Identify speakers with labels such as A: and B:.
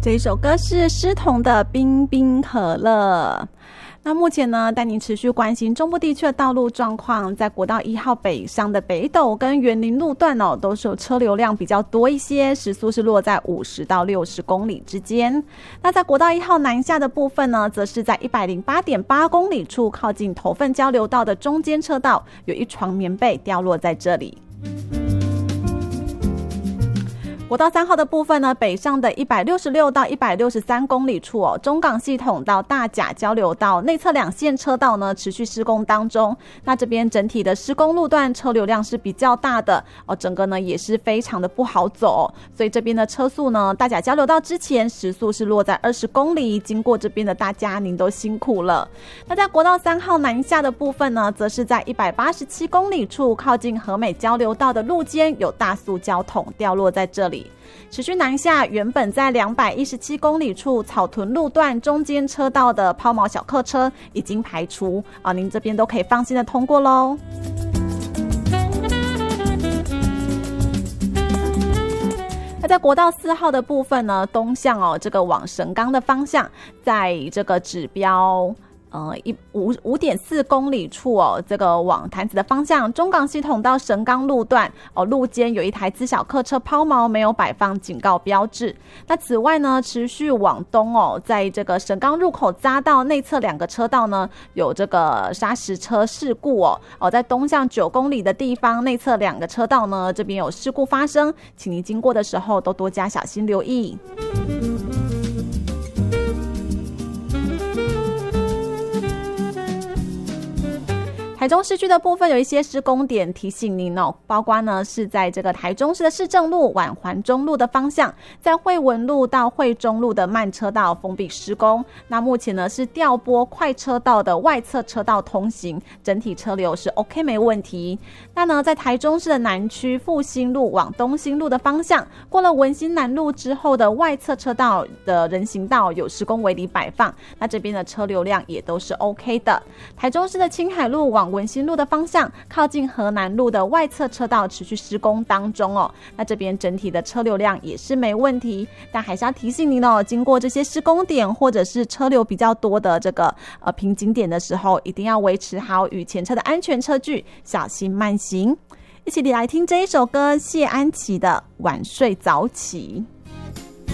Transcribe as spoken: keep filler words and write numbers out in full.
A: 这一首歌是诗彤的《冰冰可乐》。那目前呢，带您持续关心中部地区的道路状况，在国道一号北上的北斗跟园林路段哦，都是有车流量比较多一些，时速是落在五十到六十公里之间。那在国道一号南下的部分呢，则是在一百零八点八公里处，靠近头份交流道的中间车道，有一床棉被掉落在这里。国道三号的部分呢，北上的一百六十六到一百六十三公里处哦，中港系统到大甲交流道内侧两线车道呢持续施工当中。那这边整体的施工路段车流量是比较大的哦，整个呢也是非常的不好走，所以这边的车速呢，大甲交流道之前时速是落在二十公里，经过这边的大家您都辛苦了。那在国道三号南下的部分呢，则是在一百八十七公里处，靠近和美交流道的路肩有大塑胶桶掉落在这里。持续南下，原本在两百一十七公里处草屯路段中间车道的抛锚小客车已经排除啊，您这边都可以放心的通过咯。那在国道四号的部分呢，东向哦，这个往神冈的方向，在这个指标呃，一五五点四公里处哦，这个往潭子的方向，中港系统到神冈路段哦，路肩有一台自小客车抛锚，没有摆放警告标志。那此外呢，持续往东哦，在这个神冈入口匝道内侧两个车道呢，有这个砂石车事故哦哦，在东向九公里的地方，内侧两个车道呢，这边有事故发生，请您经过的时候都多加小心留意。台中市区的部分有一些施工点提醒您哦，包括呢是在这个台中市的市政路往环中路的方向，在惠文路到惠中路的慢车道封闭施工。那目前呢是调拨快车道的外侧车道通行，整体车流是 OK 没问题。那呢在台中市的南区复兴路往东兴路的方向，过了文心南路之后的外侧车道的人行道有施工围篱摆放，那这边的车流量也都是 OK 的。台中市的青海路往文心路的方向，靠近河南路的外侧车道持续施工当中哦，那这边整体的车流量也是没问题，但还是要提醒您哦，经过这些施工点或者是车流比较多的这个呃瓶颈点的时候，一定要维持好与前车的安全车距，小心慢行。一起来听这一首歌，谢安琪的《晚睡早起》。